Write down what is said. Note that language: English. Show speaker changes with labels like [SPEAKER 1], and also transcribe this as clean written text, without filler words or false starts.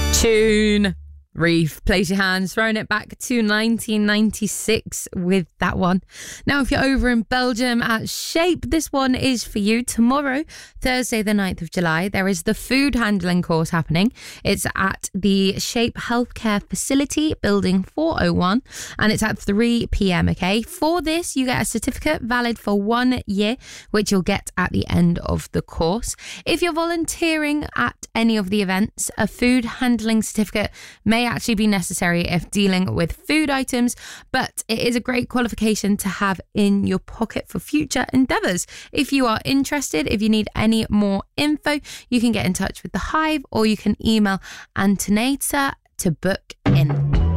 [SPEAKER 1] Tune. Reef, place your hands, throwing it back to 1996 with that one. Now, if you're over in Belgium at Shape, this one is for you. Tomorrow, Thursday the 9th of July, there is the food handling course happening. It's at the Shape Healthcare Facility, Building 401, and it's at 3 p.m, okay? For this, you get a certificate valid for 1 year, which you'll get at the end of the course. If you're volunteering at any of the events, a food handling certificate may actually be necessary if dealing with food items, but it is a great qualification to have in your pocket for future endeavours. If you are interested, if you need any more info, you can get in touch with the Hive or you can email Antonata to book in.